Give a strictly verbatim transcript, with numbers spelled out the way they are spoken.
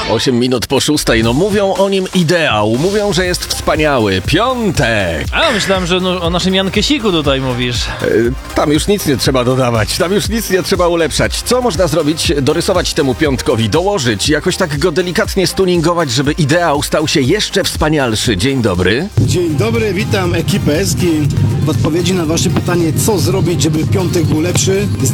osiem minut po szóstej. No mówią o nim ideał, mówią, że jest wspaniały. Piątek! A, myślałem, że no, o naszym Jankesiku tutaj mówisz. E, tam już nic nie trzeba dodawać, tam już nic nie trzeba ulepszać. Co można zrobić? Dorysować temu piątkowi, dołożyć, jakoś tak go delikatnie stuningować, żeby ideał stał się jeszcze wspanialszy. Dzień dobry. Dzień dobry, witam ekipę Eski. W odpowiedzi na wasze pytanie, co zrobić, żeby piątek był lepszy,